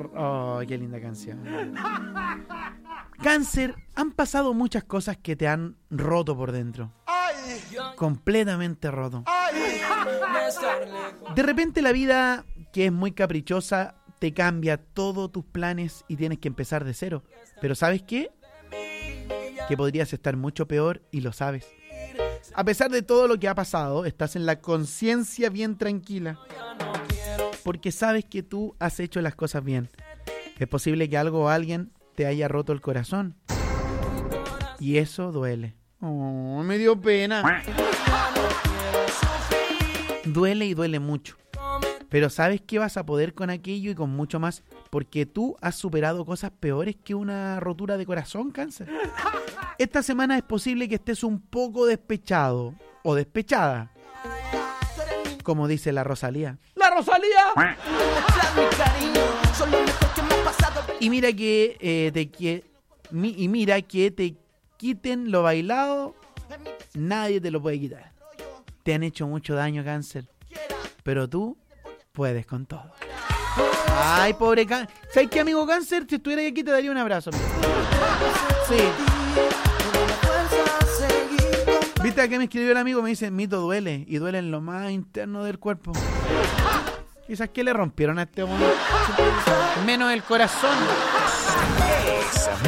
Oh, qué linda canción. Cáncer, han pasado muchas cosas que te han roto por dentro. Completamente roto. De repente la vida, que es muy caprichosa, te cambia todos tus planes y tienes que empezar de cero. Pero ¿sabes qué? Que podrías estar mucho peor y lo sabes. A pesar de todo lo que ha pasado, estás en la conciencia bien tranquila. Porque sabes que tú has hecho las cosas bien. Es posible que algo o alguien te haya roto el corazón. Y eso duele. Oh, me dio pena. Duele y duele mucho. Pero sabes que vas a poder con aquello y con mucho más. Porque tú has superado cosas peores que una rotura de corazón, Cáncer. Esta semana es posible que estés un poco despechado o despechada. Como dice la Rosalía. ¡La Rosalía! Y mira que te quiten lo bailado, nadie te lo puede quitar. Te han hecho mucho daño, Cáncer, pero tú puedes con todo. Ay, pobre Cáncer. ¿Sabes qué, amigo Cáncer? Si estuvieras aquí te daría un abrazo, amigo. Sí. ¿Viste a qué me escribió el amigo? Me dice, Mito, duele, y duele en lo más interno del cuerpo. Quizás que le rompieron a este hombre. Menos el corazón.